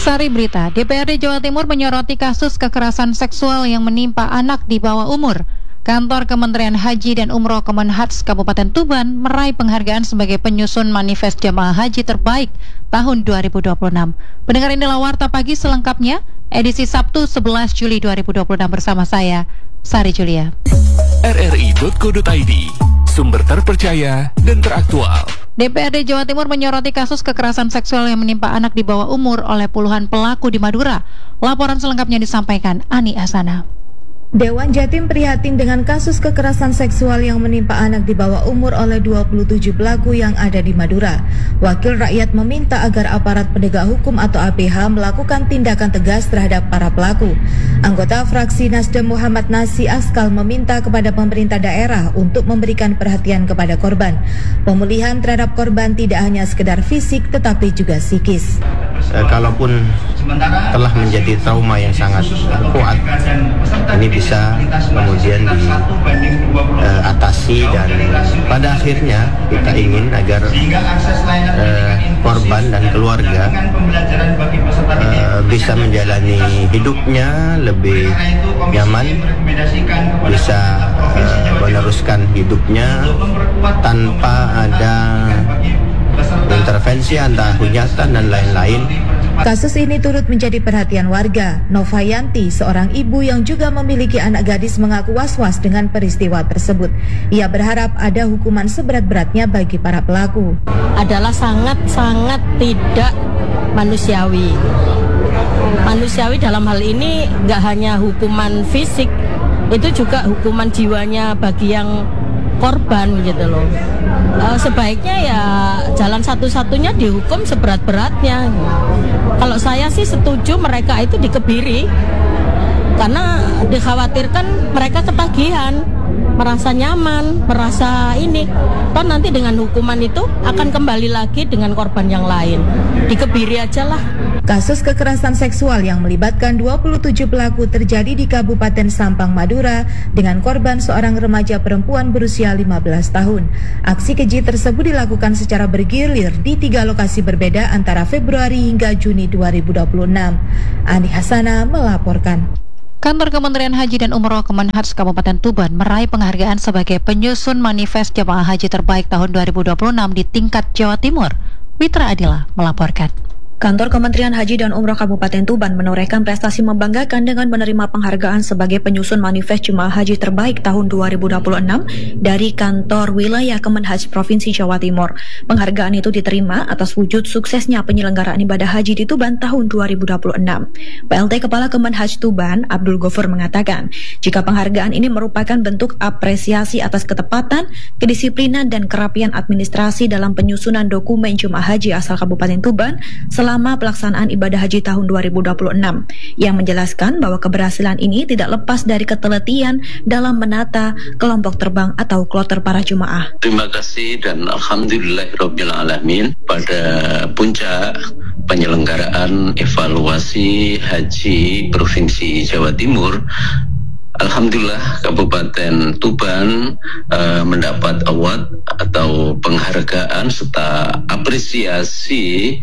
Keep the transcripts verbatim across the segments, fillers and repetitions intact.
Sari berita, D P R D Jawa Timur menyoroti kasus kekerasan seksual yang menimpa anak di bawah umur. Kantor Kementerian Haji dan Umroh Kemenhats Kabupaten Tuban meraih penghargaan sebagai penyusun manifest jamaah haji terbaik tahun dua ribu dua puluh enam. Pendengar, inilah Warta Pagi selengkapnya, edisi Sabtu sebelas Juli dua ribu dua puluh enam bersama saya, Sari Julia. R R I titik co titik I D, sumber terpercaya dan teraktual. D P R D Jawa Timur menyoroti kasus kekerasan seksual yang menimpa anak di bawah umur oleh puluhan pelaku di Madura. Laporan selengkapnya disampaikan Ani Asana. Dewan Jatim prihatin dengan kasus kekerasan seksual yang menimpa anak di bawah umur oleh dua puluh tujuh pelaku yang ada di Madura. Wakil rakyat meminta agar aparat penegak hukum atau A P H melakukan tindakan tegas terhadap para pelaku. Anggota fraksi Nasdem Muhammad Nasi Askal meminta kepada pemerintah daerah untuk memberikan perhatian kepada korban. Pemulihan terhadap korban tidak hanya sekedar fisik tetapi juga psikis. Eh, kalaupun telah menjadi trauma yang sangat kuat, ini bisa kemudian diatasi, dan pada akhirnya kita ingin agar eh, korban dan keluarga eh, bisa menjalani hidupnya lebih nyaman, bisa eh, meneruskan hidupnya tanpa ada intervensi antara hujatan dan lain-lain. Kasus ini turut menjadi perhatian warga. Novayanti, seorang ibu yang juga memiliki anak gadis, mengaku was-was dengan peristiwa tersebut. Ia berharap ada hukuman seberat-beratnya bagi para pelaku. Adalah sangat-sangat tidak manusiawi. Manusiawi dalam hal ini nggak hanya hukuman fisik, itu juga hukuman jiwanya bagi yang korban gitu loh. E, sebaiknya ya jalan satu-satunya dihukum seberat-beratnya. Kalau saya sih setuju mereka itu dikebiri, karena dikhawatirkan mereka ketagihan, merasa nyaman, merasa ini. Toh nanti dengan hukuman itu akan kembali lagi dengan korban yang lain. Dikebiri aja lah. Kasus kekerasan seksual yang melibatkan dua puluh tujuh pelaku terjadi di Kabupaten Sampang, Madura, dengan korban seorang remaja perempuan berusia lima belas tahun. Aksi keji tersebut dilakukan secara bergilir di tiga lokasi berbeda antara Februari hingga Juni dua ribu dua puluh enam. Ani Hasana melaporkan. Kantor Kementerian Haji dan Umroh Kemenhats Kabupaten Tuban meraih penghargaan sebagai penyusun manifest jamaah haji terbaik tahun dua ribu dua puluh enam di tingkat Jawa Timur. Mitra Adila melaporkan. Kantor Kementerian Haji dan Umroh Kabupaten Tuban menorehkan prestasi membanggakan dengan menerima penghargaan sebagai penyusun manifest jemaah haji terbaik tahun dua ribu dua puluh enam dari Kantor Wilayah Kemenhats Provinsi Jawa Timur. Penghargaan itu diterima atas wujud suksesnya penyelenggaraan ibadah haji di Tuban tahun dua ribu dua puluh enam. P L T Kepala Kemenhats Tuban, Abdul Gofur, mengatakan, jika penghargaan ini merupakan bentuk apresiasi atas ketepatan, kedisiplinan, dan kerapian administrasi dalam penyusunan dokumen jemaah haji asal Kabupaten Tuban selama pelaksanaan ibadah haji tahun dua ribu dua puluh enam, yang menjelaskan bahwa keberhasilan ini tidak lepas dari ketelitian dalam menata kelompok terbang atau kloter para jemaah. Terima kasih dan alhamdulillahirabbil alamin pada puncak penyelenggaraan evaluasi haji Provinsi Jawa Timur. Alhamdulillah Kabupaten Tuban uh, mendapat award atau penghargaan serta apresiasi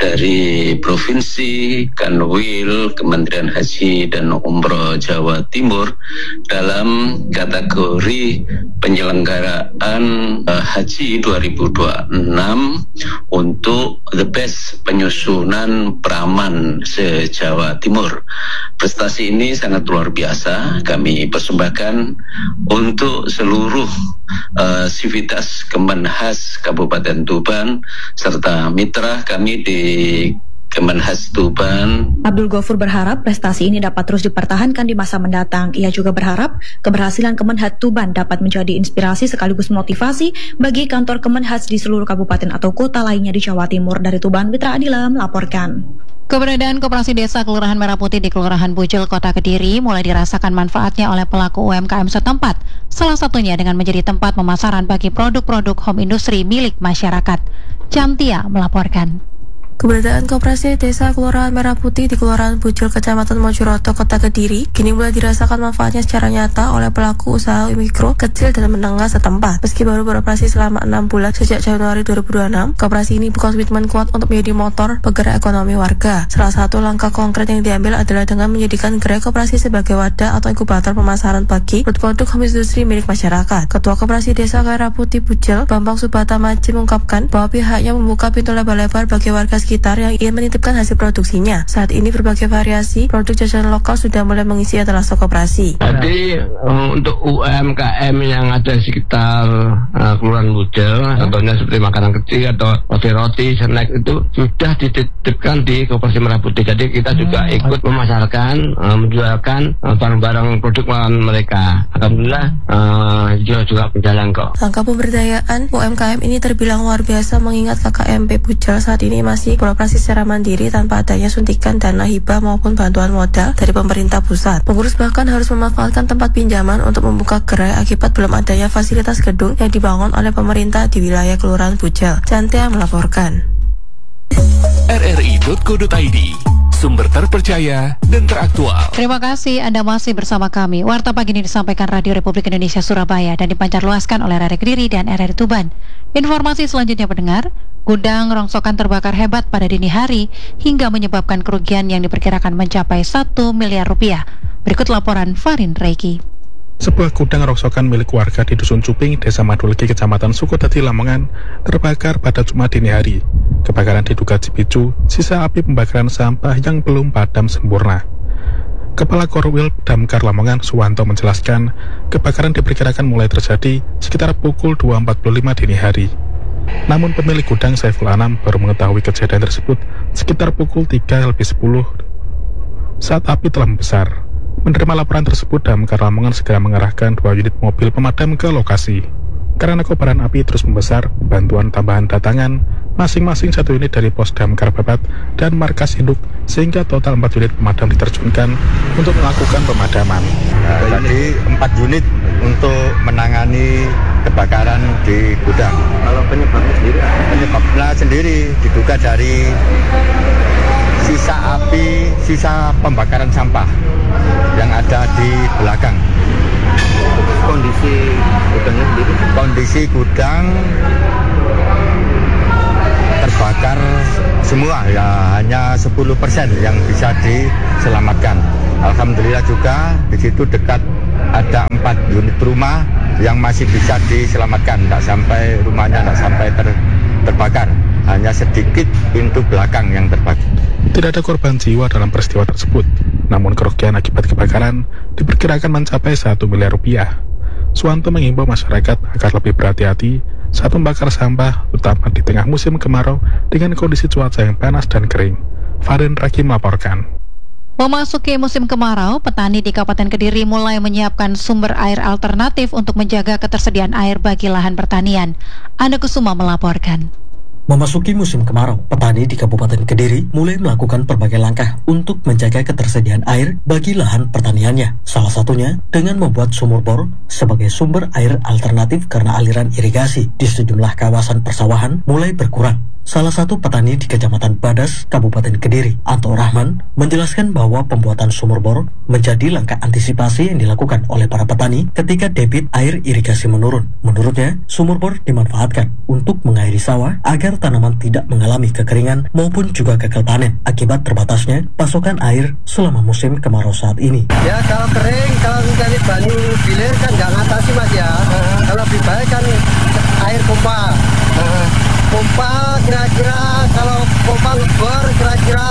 dari Provinsi, Kanwil, Kementerian Haji dan Umroh Jawa Timur dalam kategori penyelenggaraan uh, Haji dua ribu dua puluh enam untuk the best penyusunan praman se-Jawa Timur. Prestasi ini sangat luar biasa. Kami persembahkan untuk seluruh uh, sivitas Kemenhas Kabupaten Tuban serta mitra kami di Kemenhas Tuban. Abdul Gofur berharap prestasi ini dapat terus dipertahankan di masa mendatang. Ia juga berharap keberhasilan Kemenhas Tuban dapat menjadi inspirasi sekaligus motivasi bagi kantor Kemenhas di seluruh kabupaten atau kota lainnya di Jawa Timur. Dari Tuban, Mitra Adila melaporkan. Keberadaan Koperasi Desa Kelurahan Merah Putih di Kelurahan Bujel, Kota Kediri mulai dirasakan manfaatnya oleh pelaku U M K M setempat. Salah satunya dengan menjadi tempat pemasaran bagi produk-produk home industry milik masyarakat. Cantia melaporkan. Keberadaan Koperasi Desa Kelurahan Merah Putih di Kelurahan Bujul, Kecamatan Mojokerto, Kota Kediri, kini mulai dirasakan manfaatnya secara nyata oleh pelaku usaha mikro, kecil, dan menengah setempat. Meski baru beroperasi selama enam bulan sejak Januari dua ribu dua puluh enam, koperasi ini berkomitmen kuat untuk menjadi motor penggerak ekonomi warga. Salah satu langkah konkret yang diambil adalah dengan menjadikan gerai koperasi sebagai wadah atau inkubator pemasaran bagi produk home industri milik masyarakat. Ketua Koperasi Desa Merah Putih Bujul, Bambang Subata Maji, mengungkapkan bahwa pihaknya membuka pintu lebar-lebar bagi warga sekitar yang ingin menitipkan hasil produksinya. Saat ini berbagai variasi produk jajanan lokal sudah mulai mengisi etalase koperasi. Jadi um, untuk U M K M yang ada di sekitar uh, Kelurahan Bujul, contohnya seperti makanan kecil atau roti-roti, snack itu sudah dititipkan di Koperasi Merah Putih. Jadi kita juga ikut memasarkan, uh, menjualkan uh, barang-barang produk mereka. Alhamdulillah uh, juga juga berjalan kok. Langkah pemberdayaan U M K M ini terbilang luar biasa mengingat K K M P Bujul saat ini masih beroperasi secara mandiri tanpa adanya suntikan dana hibah maupun bantuan modal dari pemerintah pusat. Pengurus bahkan harus memanfaatkan tempat pinjaman untuk membuka gerai akibat belum adanya fasilitas gedung yang dibangun oleh pemerintah di wilayah Kelurahan Bujul. Cantia melaporkan. R R I titik co titik I D, sumber terpercaya dan teraktual. Terima kasih Anda masih bersama kami. Warta pagi ini disampaikan Radio Republik Indonesia Surabaya dan dipancarluaskan oleh R R I Kediri dan R R I Tuban. Informasi selanjutnya pendengar, gudang rongsokan terbakar hebat pada dini hari hingga menyebabkan kerugian yang diperkirakan mencapai satu miliar rupiah. Berikut laporan Farin Reiki. Sebuah gudang rongsokan milik warga di Dusun Cuping, Desa Madulegi, Kecamatan Sukudadi, Lamongan, terbakar pada Jumat dini hari. Kebakaran diduga dipicu sisa api pembakaran sampah yang belum padam sempurna. Kepala Korwil Damkar Lamongan, Suwanto, menjelaskan, kebakaran diperkirakan mulai terjadi sekitar pukul dua empat puluh lima dini hari. Namun pemilik gudang Saiful Anam baru mengetahui kejadian tersebut sekitar pukul tiga lebih sepuluh saat api telah membesar. Menerima laporan tersebut, Damkar Lamongan segera mengarahkan dua unit mobil pemadam ke lokasi. Karena kobaran api terus membesar, bantuan tambahan datangan masing-masing satu unit dari Pos Damkar Babat dan Markas Induk, sehingga total empat unit pemadam diterjunkan untuk melakukan pemadaman. Nah, jadi empat unit untuk menangani kebakaran di gudang. Kalau penyebabnya sendiri? Penyebabnya sendiri diduga dari sisa api, sisa pembakaran sampah yang ada di belakang. Kondisi gudangnya sendiri? Kondisi gudang terbakar semua, ya hanya sepuluh persen yang bisa diselamatkan. Alhamdulillah juga di situ dekat ada empat unit rumah yang masih bisa diselamatkan, tidak sampai rumahnya tidak sampai ter, terbakar. Hanya sedikit pintu belakang yang terbakar. Tidak ada korban jiwa dalam peristiwa tersebut, namun kerugian akibat kebakaran diperkirakan mencapai satu miliar rupiah. Suwanto mengimbau masyarakat agar lebih berhati-hati saat membakar sampah, terutama di tengah musim kemarau dengan kondisi cuaca yang panas dan kering. Farin Raki melaporkan. Memasuki musim kemarau, petani di Kabupaten Kediri mulai menyiapkan sumber air alternatif untuk menjaga ketersediaan air bagi lahan pertanian. Anda Kusuma melaporkan. Memasuki musim kemarau, petani di Kabupaten Kediri mulai melakukan berbagai langkah untuk menjaga ketersediaan air bagi lahan pertaniannya. Salah satunya dengan membuat sumur bor sebagai sumber air alternatif karena aliran irigasi di sejumlah kawasan persawahan mulai berkurang. Salah satu petani di Kecamatan Badas, Kabupaten Kediri, Anto Rahman, menjelaskan bahwa pembuatan sumur bor menjadi langkah antisipasi yang dilakukan oleh para petani ketika debit air irigasi menurun. Menurutnya, sumur bor dimanfaatkan untuk mengairi sawah agar tanaman tidak mengalami kekeringan maupun juga gagal panen akibat terbatasnya pasokan air selama musim kemarau saat ini. Ya kalau kering, kalau mencari banyu gilir kan nggak ngatasi mas ya. Uh, kalau lebih baik kan air pompa. Uh, pompa kira-kira kalau pompa ngebor kira-kira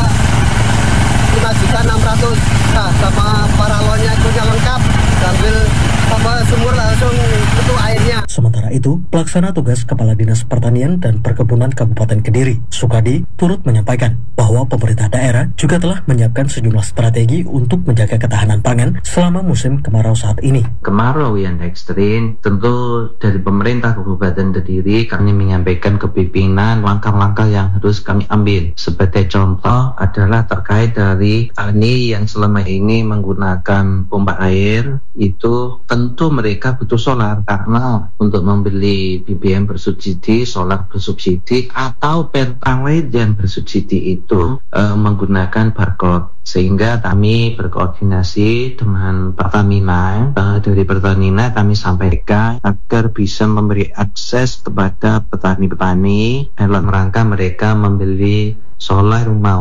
lima juta enam ratus nah, sama paralonnya itu yang lengkap sambil tambah sumur langsung itu airnya. Sementara itu, pelaksana tugas Kepala Dinas Pertanian dan Perkebunan Kabupaten Kediri, Sukadi, turut menyampaikan bahwa pemerintah daerah juga telah menyiapkan sejumlah strategi untuk menjaga ketahanan pangan selama musim kemarau saat ini. Kemarau yang ekstrim, tentu dari pemerintah Kabupaten Kediri kami menyampaikan ke pimpinan langkah-langkah yang harus kami ambil. Sebagai contoh adalah terkait dari petani yang selama ini menggunakan pompa air, itu tentu mereka butuh solar karena untuk membeli B B M bersubsidi, solar bersubsidi, atau pertalite yang bersubsidi itu uh, menggunakan barcode. Sehingga kami berkoordinasi dengan Pertamina, uh, dari Pertamina kami sampaikan agar bisa memberi akses kepada petani-petani dalam rangka mereka membeli solar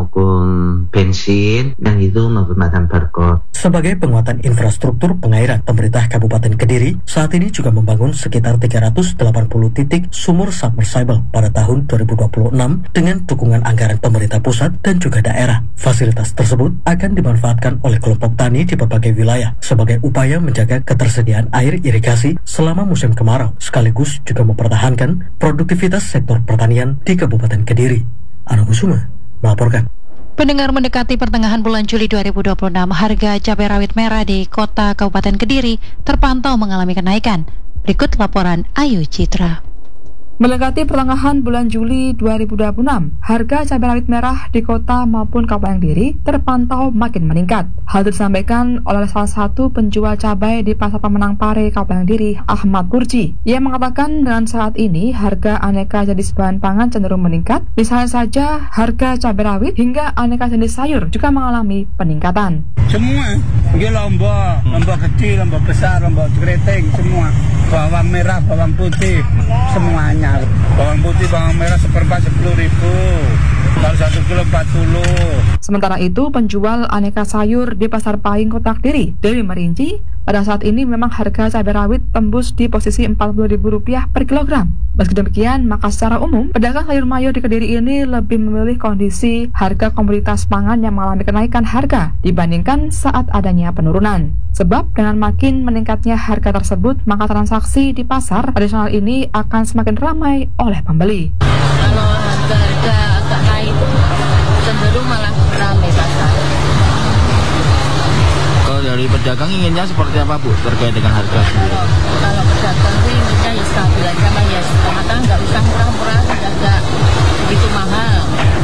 maupun bensin dan itu menggunakan barcode. Sebagai penguatan infrastruktur pengairan, pemerintah Kabupaten Kediri saat ini juga membangun sekitar tiga ratus delapan puluh titik sumur submersible pada tahun dua ribu dua puluh enam dengan dukungan anggaran pemerintah pusat dan juga daerah. Fasilitas tersebut akan dimanfaatkan oleh kelompok tani di berbagai wilayah sebagai upaya menjaga ketersediaan air irigasi selama musim kemarau, sekaligus juga mempertahankan produktivitas sektor pertanian di Kabupaten Kediri. Ana Kusuma melaporkan. Pendengar, mendekati pertengahan bulan Juli dua ribu dua puluh enam, harga cabai rawit merah di kota Kabupaten Kediri terpantau mengalami kenaikan. Berikut laporan Ayu Citra. Mendekati pertengahan bulan Juli dua ribu dua puluh enam, harga cabai rawit merah di kota maupun Kabupaten Kediri terpantau makin meningkat. Hal itu disampaikan oleh salah satu penjual cabai di Pasar Pemenang Pare, Kabupaten Kediri, Ahmad Burji. Ia mengatakan dengan saat ini harga aneka jenis bahan pangan cenderung meningkat. Misalnya saja harga cabai rawit hingga aneka jenis sayur juga mengalami peningkatan. Semua, mungkin lombok, lombok kecil, lombok besar, lombok keriting, semua. Bawang merah, bawang putih, semuanya. Bawang putih, bawang merah seperempat sepuluh ribu, kalau satu kilo empat puluh. Sementara itu, penjual aneka sayur di Pasar Pahing, Kota Kediri, Dewi merinci, pada saat ini memang harga cabai rawit tembus di posisi empat puluh ribu rupiah per kilogram. Meski demikian, maka secara umum, pedagang sayur mayur di Kediri ini lebih memilih kondisi harga komoditas pangan yang mengalami kenaikan harga dibandingkan saat adanya penurunan. Sebab dengan makin meningkatnya harga tersebut, maka transaksi di pasar tradisional ini akan semakin ramai oleh pembeli. Kalau harga-harga agak naik, cenderung malah ramai pasar. Kalau dari pedagang inginnya seperti apa, Bu, terkait dengan harga sendiri? Kalau pedagang itu inginnya ya stabil aja, mah ya setengah nggak usah murah-murah, nggak begitu mahal.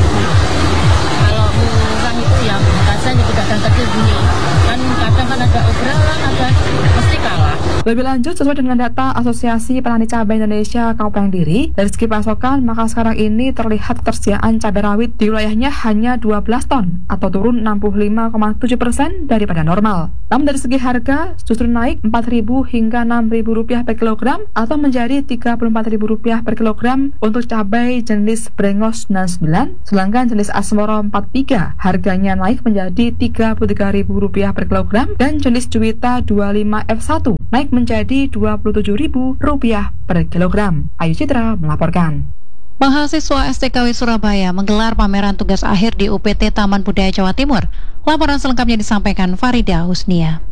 Kalau murah itu ya biasanya pedagang kecil gini, kan kadang kan ada obrolan, ada mesti kalah. Lebih lanjut, sesuai dengan data Asosiasi Petani Cabai Indonesia Kabupaten Kediri, dari segi pasokan, maka sekarang ini terlihat ketersediaan cabai rawit di wilayahnya hanya dua belas ton, atau turun enam puluh lima koma tujuh persen daripada normal. Namun dari segi harga, justru naik empat ribu hingga enam ribu rupiah per kilogram, atau menjadi tiga puluh empat ribu rupiah per kilogram untuk cabai jenis Brengos sembilan puluh sembilan, sedangkan jenis Asmoro empat puluh tiga harganya naik menjadi tiga puluh tiga ribu rupiah per kilogram, dan jenis Juwita dua puluh lima F satu naik menjadi dua puluh tujuh ribu rupiah per kilogram. Ayu Citra melaporkan. Mahasiswa S T K W Surabaya menggelar pameran tugas akhir di U P T Taman Budaya Jawa Timur. Laporan selengkapnya disampaikan Farida Husnia.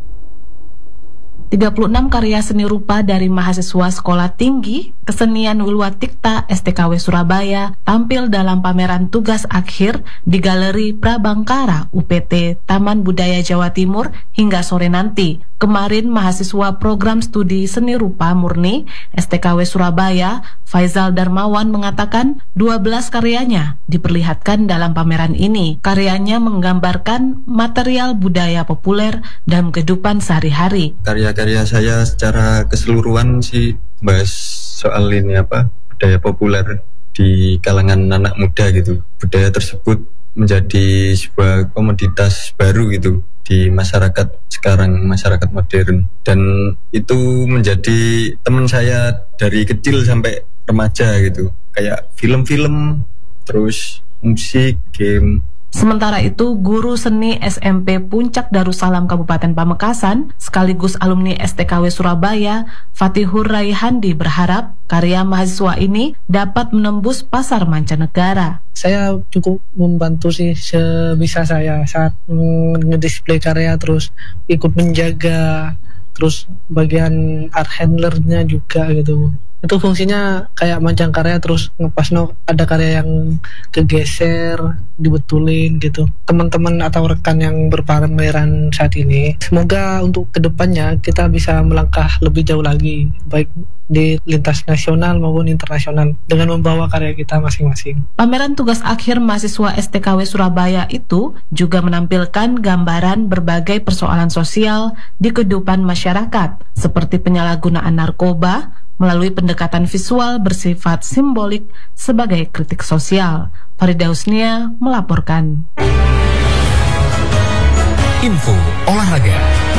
tiga puluh enam karya seni rupa dari mahasiswa Sekolah Tinggi Kesenian Wilwatikta S T K W Surabaya tampil dalam pameran tugas akhir di Galeri Prabangkara U P T Taman Budaya Jawa Timur hingga sore nanti. Kemarin mahasiswa program studi seni rupa murni S T K W Surabaya, Faizal Darmawan, mengatakan dua belas karyanya diperlihatkan dalam pameran ini. Karyanya menggambarkan material budaya populer dan kehidupan sehari-hari. Karya-karya saya secara keseluruhan sih bahas soal ini apa budaya populer di kalangan anak muda gitu. Budaya tersebut menjadi sebuah komoditas baru gitu di masyarakat sekarang, masyarakat modern, dan itu menjadi teman saya dari kecil sampai remaja gitu, kayak film-film, terus musik, game. Sementara itu, guru seni S M P Puncak Darussalam Kabupaten Pamekasan sekaligus alumni S T K W Surabaya, Fatihur Raihandi, berharap karya mahasiswa ini dapat menembus pasar mancanegara. Saya cukup membantu sih sebisa saya saat ngedisplay karya, terus ikut menjaga, terus bagian art handlernya juga gitu. Itu fungsinya kayak mancang karya, terus ngepas no ada karya yang kegeser, dibetulin gitu. Teman-teman atau rekan yang berpameran saat ini, semoga untuk kedepannya kita bisa melangkah lebih jauh lagi, baik di lintas nasional maupun internasional dengan membawa karya kita masing-masing. Pameran tugas akhir mahasiswa S T K W Surabaya itu juga menampilkan gambaran berbagai persoalan sosial di kehidupan masyarakat, seperti penyalahgunaan narkoba, melalui pendekatan visual bersifat simbolik sebagai kritik sosial. Farida Husnia melaporkan. Info olahraga.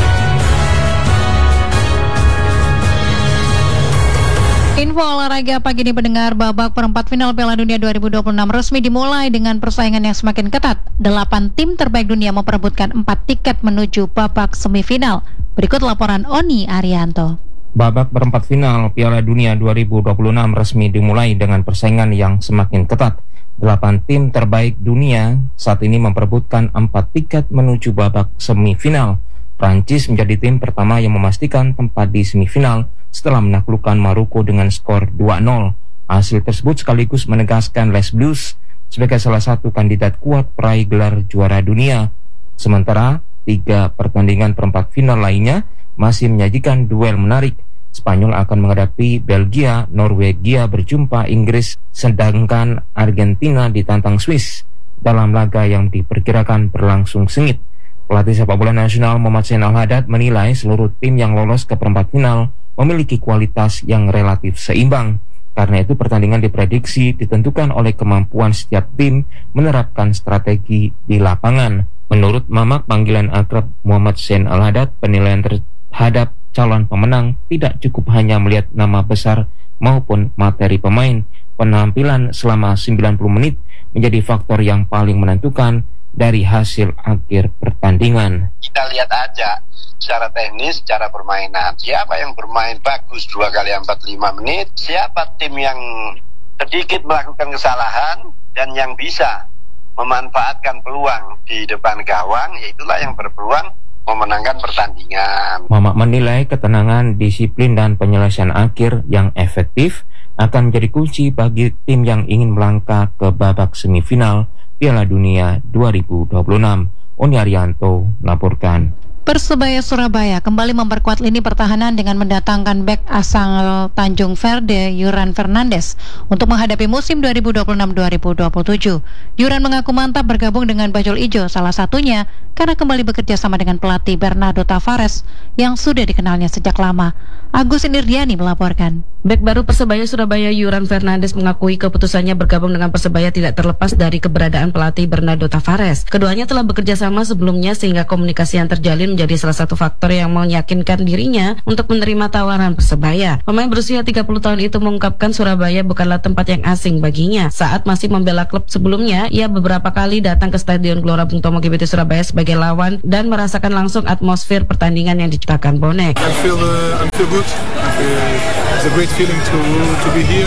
Info olahraga pagi ini pendengar, babak perempat final Piala Dunia dua ribu dua puluh enam resmi dimulai dengan persaingan yang semakin ketat. Delapan tim terbaik dunia memperebutkan empat tiket menuju babak semifinal. Berikut laporan Oni Arianto. Babak perempat final Piala Dunia dua ribu dua puluh enam resmi dimulai dengan persaingan yang semakin ketat. Delapan tim terbaik dunia saat ini memperebutkan empat tiket menuju babak semifinal. Prancis menjadi tim pertama yang memastikan tempat di semifinal setelah menaklukkan Maroko dengan skor dua nol. Hasil tersebut sekaligus menegaskan Les Bleus sebagai salah satu kandidat kuat peraih gelar juara dunia. Sementara tiga pertandingan perempat final lainnya masih menyajikan duel menarik. Spanyol akan menghadapi Belgia, Norwegia berjumpa Inggris, sedangkan Argentina ditantang Swiss dalam laga yang diperkirakan berlangsung sengit. Pelatih sepak bola nasional Muhammad Zain Al-Haddad menilai seluruh tim yang lolos ke perempat final memiliki kualitas yang relatif seimbang. Karena itu pertandingan diprediksi ditentukan oleh kemampuan setiap tim menerapkan strategi di lapangan. Menurut Mamak panggilan akrab Muhammad Zain Al-Haddad, penilaian terhadap calon pemenang tidak cukup hanya melihat nama besar maupun materi pemain. Penampilan selama sembilan puluh menit menjadi faktor yang paling menentukan dari hasil akhir pertandingan. Kita lihat aja secara teknis, secara permainan, siapa yang bermain bagus dua kali empat puluh lima menit, siapa tim yang sedikit melakukan kesalahan dan yang bisa memanfaatkan peluang di depan gawang, yaitulah yang berpeluang memenangkan pertandingan. Mamak menilai ketenangan, disiplin dan penyelesaian akhir yang efektif akan menjadi kunci bagi tim yang ingin melangkah ke babak semifinal Piala Dunia dua ribu dua puluh enam. Oni Arianto melaporkan. Persebaya Surabaya kembali memperkuat lini pertahanan dengan mendatangkan bek asal Tanjung Verde, Yuran Fernandes, untuk menghadapi musim dua ribu dua puluh enam dua ribu dua puluh tujuh. Yuran mengaku mantap bergabung dengan Bajul Ijo, salah satunya karena kembali bekerja sama dengan pelatih Bernardo Tavares yang sudah dikenalnya sejak lama. Agus Inirdiani melaporkan. Bek baru Persebaya Surabaya Yuran Fernandes mengakui keputusannya bergabung dengan Persebaya tidak terlepas dari keberadaan pelatih Bernardo Tavares. Keduanya telah bekerja sama sebelumnya sehingga komunikasi yang terjalin menjadi salah satu faktor yang meyakinkan dirinya untuk menerima tawaran Persebaya. Pemain berusia tiga puluh tahun itu mengungkapkan Surabaya bukanlah tempat yang asing baginya. Saat masih membela klub sebelumnya, ia beberapa kali datang ke Stadion Gelora Bung Tomo G B T Surabaya sebagai lawan dan merasakan langsung atmosfer pertandingan yang diciptakan bonek. I feel, uh, I feel good. I feel, it's a great feeling to to be here.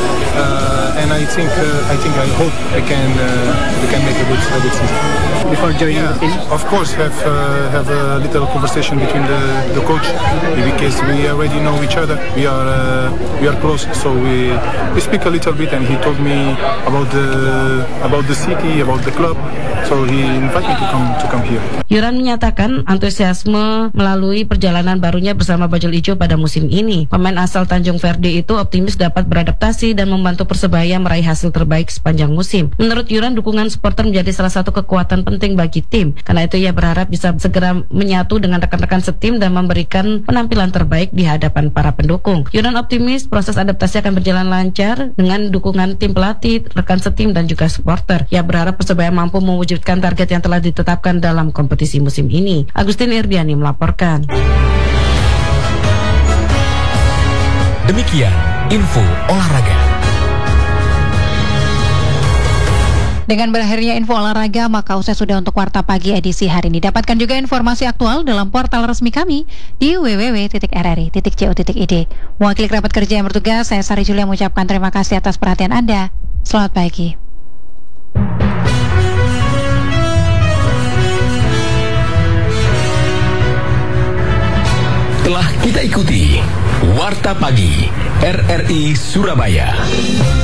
Uh, and I think uh, I think I hope I can uh, we can make a good a good season. Before joining yeah, the team, of course, have uh, have a little conversation between the, the coach because we already know each other. We are uh, we are close, so we we speak a little bit. And he told me about the about the city, about the club. So he invited me to come to come here. Yuran menyatakan antusiasme melalui perjalanan barunya bersama Bajul Ijo pada musim ini. Pemain asal Tanjung Verde itu optimis dapat beradaptasi dan membantu Persebaya meraih hasil terbaik sepanjang musim. Menurut Yuran, dukungan supporter menjadi salah satu kekuatan penting bagi tim. Karena itu ia berharap bisa segera menyatu dengan rekan-rekan setim dan memberikan penampilan terbaik di hadapan para pendukung. Yuran optimis proses adaptasi akan berjalan lancar dengan dukungan tim pelatih, rekan setim dan juga supporter. Ia berharap Persebaya mampu mewujudkan target yang telah ditetapkan dalam kompetisi musim ini. Agustin Irdiani melaporkan. Demikian info olahraga. Dengan berakhirnya info olahraga, maka usai sudah untuk Warta Pagi edisi hari ini. Dapatkan juga informasi aktual dalam portal resmi kami di w w w titik r r i titik co titik i d. Mewakili kerabat kerja yang bertugas, saya Sari Julia mengucapkan terima kasih atas perhatian Anda. Selamat pagi. Telah kita ikuti Warta Pagi R R I Surabaya.